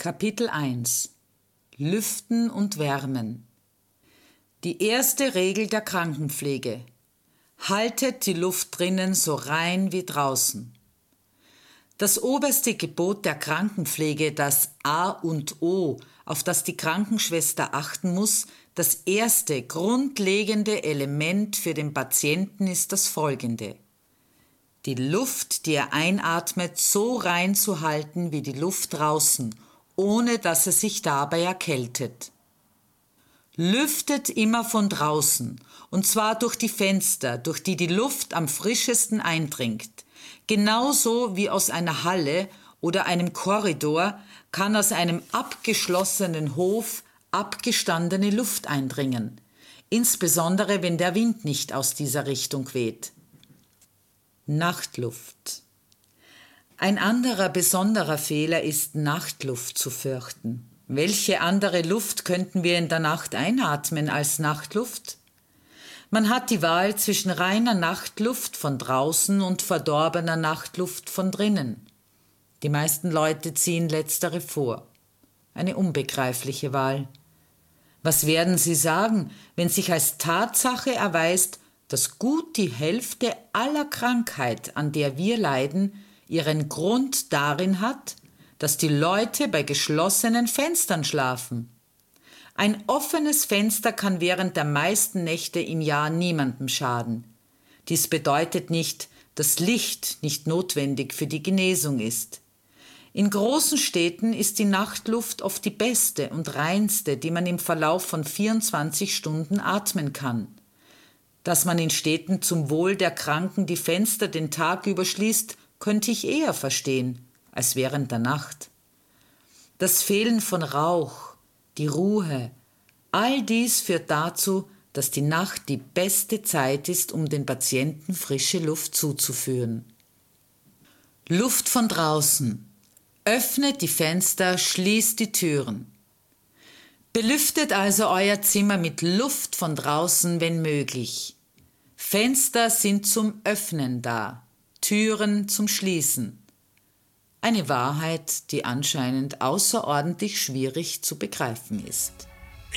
Kapitel 1 Lüften und Wärmen. Die erste Regel der Krankenpflege: Haltet die Luft drinnen so rein wie draußen. Das oberste Gebot der Krankenpflege, das A und O, auf das die Krankenschwester achten muss, das erste grundlegende Element für den Patienten ist das folgende: Die Luft, die er einatmet, so rein zu halten wie die Luft draußen, ohne dass er sich dabei erkältet. Lüftet immer von draußen, und zwar durch die Fenster, durch die die Luft am frischesten eindringt. Genauso wie aus einer Halle oder einem Korridor kann aus einem abgeschlossenen Hof abgestandene Luft eindringen, insbesondere wenn der Wind nicht aus dieser Richtung weht. Nachtluft. Ein anderer besonderer Fehler ist, Nachtluft zu fürchten. Welche andere Luft könnten wir in der Nacht einatmen als Nachtluft? Man hat die Wahl zwischen reiner Nachtluft von draußen und verdorbener Nachtluft von drinnen. Die meisten Leute ziehen letztere vor. Eine unbegreifliche Wahl. Was werden Sie sagen, wenn sich als Tatsache erweist, dass gut die Hälfte aller Krankheit, an der wir leiden, ihren Grund darin hat, dass die Leute bei geschlossenen Fenstern schlafen? Ein offenes Fenster kann während der meisten Nächte im Jahr niemandem schaden. Dies bedeutet nicht, dass Licht nicht notwendig für die Genesung ist. In großen Städten ist die Nachtluft oft die beste und reinste, die man im Verlauf von 24 Stunden atmen kann. Dass man in Städten zum Wohl der Kranken die Fenster den Tag über schließt, könnte ich eher verstehen als während der Nacht. Das Fehlen von Rauch, die Ruhe, all dies führt dazu, dass die Nacht die beste Zeit ist, um den Patienten frische Luft zuzuführen. Luft von draußen. Öffnet die Fenster, schließt die Türen. Belüftet also euer Zimmer mit Luft von draußen, wenn möglich. Fenster sind zum Öffnen da, Türen zum Schließen. Eine Wahrheit, die anscheinend außerordentlich schwierig zu begreifen ist.